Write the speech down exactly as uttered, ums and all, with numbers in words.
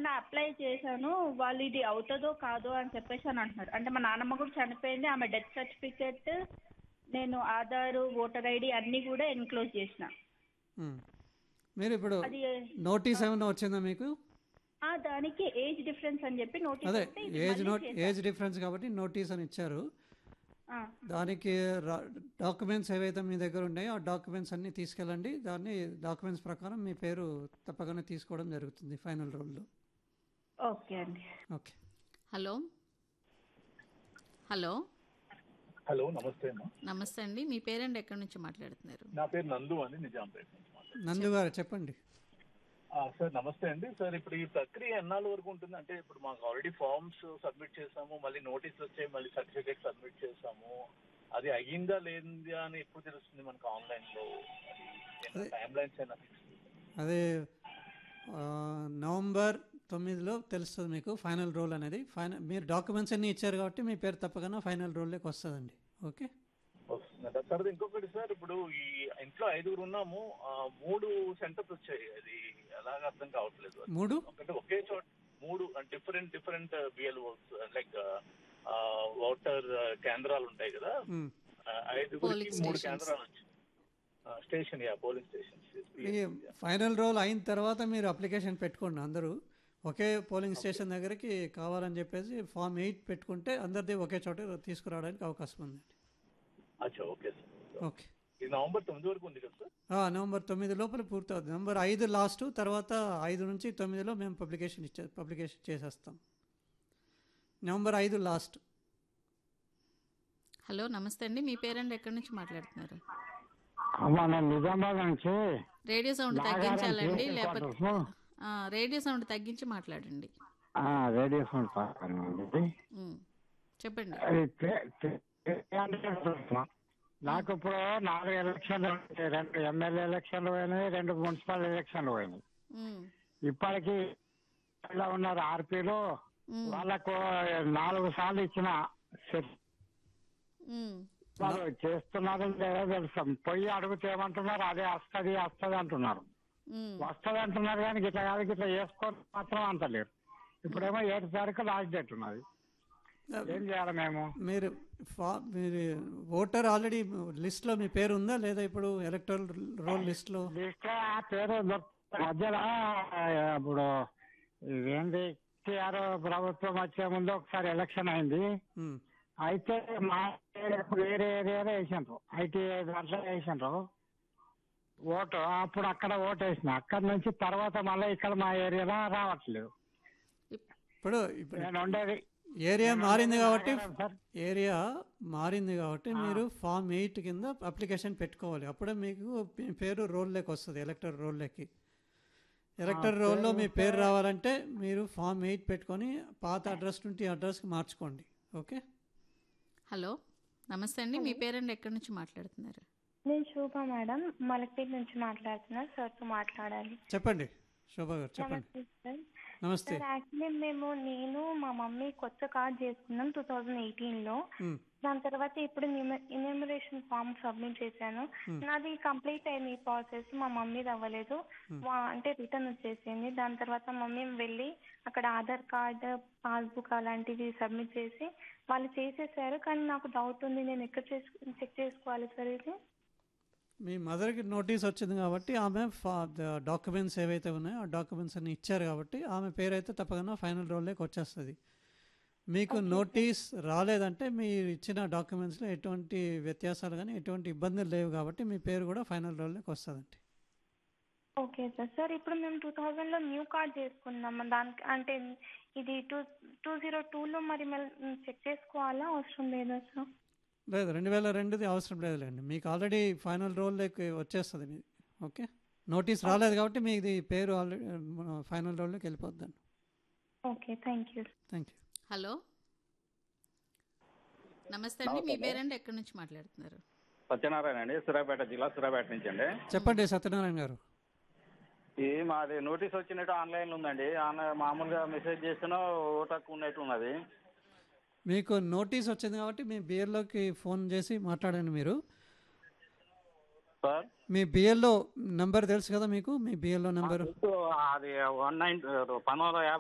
మొన్న అప్లై చేశాను. వాళ్ళు ఇది అవుతుందో కాదో అని చెప్పేసి అని అంటున్నారు. అంటే మా నాన్నమ్మ కూడా చనిపోయింది. ఆమె డెత్ సర్టిఫికేట్, నేను ఆధార్, ఓటర్ ఐడి అన్నీ కూడా ఎన్క్లోజ్ చేసిన. ఉమ్. మీరు ఇప్పుడు అది నోటీస్ ఏమైనా వచ్చిందా మీకు? ఆ, దానికి ఏజ్ డిఫరెన్స్ అని చెప్పి నోటీస్ అదే వస్తే ఇది ఏజ్ మళ్ళీ నోట్ చేశా. ఏజ్ డిఫరెన్స్ కాబట్టి నోటీస్ అని ఇచ్చారు. ఆ, దానికి డాక్యుమెంట్స్ ఏవైతే మీ దగ్గర ఉన్నాయో ఆ డాక్యుమెంట్స్ అన్నీ తీసుకెళ్ళండి. దాన్ని డాక్యుమెంట్స్ ప్రకారం మీ పేరు తప్పకుండా తీసుకోవడం జరుగుతుంది ఫైనల్ రోల్లో. ఓకే అండి. ఓకే. హలో హలో హలో నమస్తే అమ్మా. నమస్తే అండి. మీ పేరెంట్ ఎక్కడి నుంచి మాట్లాడుతున్నారు? నా పేరు నందు అని నిజాంపేట నుంచి మాట్లాడుతున్నాను. నందు గారు చెప్పండి. ఆ, సార్ నమస్తే అండి. సార్ ఇప్పుడు ఈ ప్రక్రియ ఎన్నాళ్ళ వరకు ఉంటుంది? అంటే ఇప్పుడు మాకు ఆల్రెడీ ఫార్మ్స్ సబ్మిట్ చేసాము, మళ్ళీ నోటీసులు వచ్చాయి, మళ్ళీ సర్టిఫికేట్ సబ్మిట్ చేసాము. అది అయ్యిందా లేదా అని ఎప్పుడు తెలుస్తుంది మనకు ఆన్లైన్లో? అదే. టైం లైన్స్ అయినా ఫిక్స్? అదే ఆ, నవంబర్ తొమ్మిదిలో తెలుస్తుంది మీకు ఫైనల్ రోల్ అనేది. ఫైనల్ మీరు డాక్యుమెంట్స్ అన్నీ ఇచ్చారు కాబట్టి మీ పేరు తప్పకుండా ఫైనల్ రోల్లోకి వస్తుందండి. ఓకే. వస్తుందంట సార్. ఇంకొకటి సార్, ఇప్పుడు ఈ ఇంట్లో ఐదుగురు ఉన్నాము, ఆ, మూడు సెంటర్స్ వచ్చాయి. అది ఎలాగ అర్థం కావట్లేదు. మూడు ఒకటి ఒకే చోట మూడు different different BLOs like voter కేంద్రాలు ఉంటాయి కదా, ఉమ్. ఆ, ఐదుగురికి Polling మూడు stations. కేంద్రాలు వచ్చాయి. Station yeah polling stations. ఈ ఫైనల్ రోల్ అయిన తర్వాత మీరు అప్లికేషన్ పెట్టుకోండి. అందరూ ఒకే పోలింగ్ స్టేషన్ దగ్గరికి కావాలని చెప్పేసి ఫామ్ ఎయిట్ పెట్టుకుంటే అందరిది ఒకే చోట తీసుకురావడానికి అవకాశం ఉందండి. అచ్చా, ఓకే సార్. ఓకే. ఇది నవంబర్ తొమ్మిది వరకు ఉంది కదా సార్? ఆ, నవంబర్ తొమ్మిది లోపల పూర్తవుతుంది. నవంబర్ ఐదు లాస్ట్, తర్వాత ఐదు నుంచి తొమ్మిదిలో మేము పబ్లికేషన్ ఇచ్చే పబ్లికేషన్ చేసేస్తాం. నవంబర్ ఐదు లాస్ట్. హలో నమస్తే అండి. మీ పేరెంట్ ఎక్కడి నుంచి మాట్లాడుతున్నారు? అమ్మా నేను నిజామాబాద్ నుంచి రేడియో సౌండ్ నాగారం తగ్గించాలండి, చేసి లేకపోతే కొట్టేసి, ఆ, రేడియో సౌండ్ తగ్గించి మాట్లాడండి. ఆ, రేడియో ఫోన్ పక్కన ఉంది. ఉమ్, చెప్పండి. అది పే- పే- పే- అంటే చూస్తున్నా. నాకు ఇప్పుడు నాలుగు ఎలక్షన్లు వచ్చాయి. రెండు ఎమ్మెల్యే ఎలక్షన్లు పోయినాయి, రెండు మున్సిపల్ ఎలక్షన్లు పోయినాయి. ఉమ్, ఇప్పటికి ఇలా ఉన్నారు ఆర్పీలు. ఉమ్, వాళ్ళకు నాలుగు సార్లు ఇచ్చిన సెట్ ఉమ్, వాళ్ళు చేస్తున్నారు లేదో తెలుస్తాం. పొయ్యి అడిగితే ఏమంటున్నారు, అదే వస్తుంది వస్తుంది అంటున్నారు. ఉమ్. వస్తుంది అంటున్నారు కానీ గిట్లా కాదు గిట్లా చేసుకొని మాత్రం అంటలేరు. ఇప్పుడేమో ఏడు తారీఖు లాస్ట్ డేట్ ఉన్నది. ఏం చేయాలి మేము? మీరు ఫా మీరు ఓటర్ ఆల్రెడీ లిస్ట్లో మీ పేరు ఉందా లేదా? ఇప్పుడు ఎలక్టరల్ రోల్ లిస్ట్లో లిస్ట్ లో ఆ పేరు దొరుకుతుంది. మధ్యలో ఇప్పుడు ఇదేంటి కేసీఆర్ ప్రభుత్వం వచ్చే ముందు ఒకసారి ఎలక్షన్ అయింది. ఉమ్. అయితే మా ఏరియాకు వేరే ఏరియాలో వేసిండ్రు, ఐటీ దాంట్లో వేసిండ్రు ఓటు. అప్పుడు అక్కడ ఓటు వేసిన, అక్కడ నుంచి తర్వాత మళ్ళీ ఇక్కడ మా ఏరియాలో రావట్లేదు. ఇప్పుడు ఇప్పుడు నేను ఉండేది ఏరియా మారింది కాబట్టి సార్. ఏరియా మారింది కాబట్టి మీరు ఫామ్ ఎయిట్ కింద అప్లికేషన్ పెట్టుకోవాలి. అప్పుడే మీకు మీ పేరు రోల్లోకి వస్తుంది, ఎలక్టర్ రోల్లోకి. ఎలక్టర్ రోల్లో మీ పేరు రావాలంటే మీరు ఫామ్ ఎయిట్ పెట్టుకొని పాత అడ్రస్ నుండి అడ్రస్కి మార్చుకోండి. ఓకే. హలో నమస్తే అండి. మీ పేరెంట్ ఎక్కడి నుంచి మాట్లాడుతున్నారు? నేను శోభ మేడం, మలక్పేట నుంచి మాట్లాడుతున్నా. సార్తో మాట్లాడాలి. చెప్పండి శోభా గారు, చెప్పండి. నమస్తే సార్. నమస్తే. సార్ యాక్చువల్లీ మేము నేను మా మమ్మీ కొత్త కార్డ్ చేసుకున్నాం టూ థౌజండ్ ఎయిటీన్ లో. ఉమ్. దాని తర్వాత ఇప్పుడు ఇన్యూమరేషన్ ఫామ్ సబ్మిట్ చేశాను. నాది కంప్లీట్ అయింది ఈ ప్రాసెస్. మా మమ్మీది అవ్వలేదు, వా- అంటే రిటర్న్ వచ్చేసింది. దాని తర్వాత మమ్మీ వెళ్ళి అక్కడ ఆధార్ కార్డ్, పాస్బుక్ అలాంటివి సబ్మిట్ చేసి వాళ్ళు చేసేసారు. కానీ నాకు డౌట్ ఉంది, నేను ఎక్కడ చేసు చెక్ చేసుకోవాలి సార్ ఇది? మీ మదర్కి నోటీస్ వచ్చింది కాబట్టి ఆమె ఫా డాక్యుమెంట్స్ ఏవైతే ఉన్నాయో ఆ డాక్యుమెంట్స్ అన్ని ఇచ్చారు కాబట్టి ఆమె పేరు అయితే తప్పకుండా ఫైనల్ రోల్లోకి వచ్చేస్తుంది. మీకు నోటీస్ రాలేదంటే మీరు ఇచ్చిన డాక్యుమెంట్స్లో ఎటువంటి వ్యత్యాసాలు కానీ ఎటువంటి ఇబ్బందులు లేవు కాబట్టి మీ పేరు కూడా ఫైనల్ రోల్లోకి వస్తుందండి. Okay sir. సార్ ఇప్పుడు మేము టూ థౌజండ్ లో న్యూ కార్డ్ చేసుకున్నాం. దానికి అంటే ఇది టూ టూ జీరో టూలో మరి మేము చెక్ చేసుకోవాలా, అవసరం లేదా సార్? లేదు, రెండు వేల రెండుది అవసరం లేదులేండి. మీకు ఆల్రెడీ ఫైనల్ రోల్లోకి వచ్చేస్తుంది మీది. ఓకే. నోటీస్ రాలేదు కాబట్టి మీది పేరు already final రోల్లోకి వెళ్ళిపోద్దండి. Okay, thank you. Thank you. Hello నమస్తే అండి. మీ పేరెంట్ ఎక్కడి నుంచి మాట్లాడుతున్నారు? సత్యనారాయణ అండి, సూర్యాపేట జిల్లా, సూర్యాపేట నుంచి అండి. చెప్పండి సత్యనారాయణ గారు. ఈ మాది నోటీస్ వచ్చినట్టు ఆన్లైన్లో ఉందండి. ఆన్లైన్ మామూలుగా మెసేజ్ చేస్తున్నా ఓటకు ఉన్నట్టు ఉన్నది. మీకు నోటీస్ వచ్చింది కాబట్టి మీ బిఎల్ఓకి ఫోన్ చేసి మాట్లాడండి. మీరు సార్ మీ బిఎల్ఓ నెంబర్ తెలుసు కదా మీకు? మీ బిఎల్ఓ నెంబరు అది వన్ నైన్ పంతొమ్మిది వందల యాభై